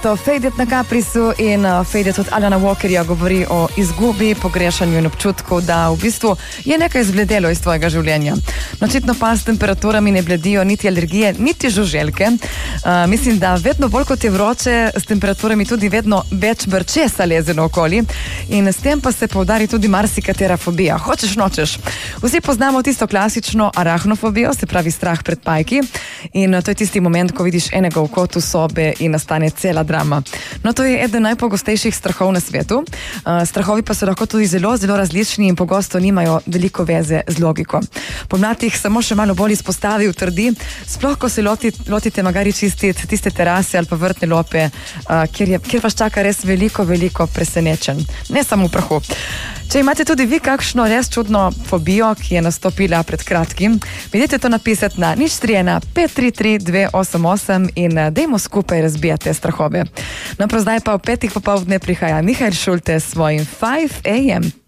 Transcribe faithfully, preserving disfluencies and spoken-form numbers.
To Faded na Caprisu in uh, Faded od Alana Walkerja govori o izgubi, pogrešanju in občutku, da v bistvu je nekaj zbledelo iz tvojega življenja. Očitno pa s temperaturami ne bledijo niti alergije, niti žuželke. Uh, mislim, da vedno bolj kot je vroče, s temperaturami tudi vedno več brčesa leze naokoli in s tem pa se poudari tudi marsikatera fobija. Hočeš, nočeš. Vsi poznamo tisto klasično arahnofobijo, se pravi strah pred pajki in uh, to je tisti moment, ko vidiš enega v kotu sobe in nastane cela drama. No, to je eden najpogostejših strahov na svetu. Uh, strahovi pa so lahko tudi zelo, zelo različni in pogosto nimajo veliko veze z logiko. Pomlad jih samo še malo bolj izpostavi, utrdi, sploh ko se loti, lotite magari čistiti tiste terase ali pa vrtne lope, uh, kjer, je, kjer vas čaka res veliko, veliko presenečen. Ne samo v prahu. Če imate tudi vi kakšno res čudno fobijo, ki je nastopila pred kratkim, vidite to napisati na nič tri ena pet tri tri dve osem osem in dajmo skupaj razbijati strahove. No, prav zdaj pa v petih popoldne prihaja Mihael Šulte s svojim five a m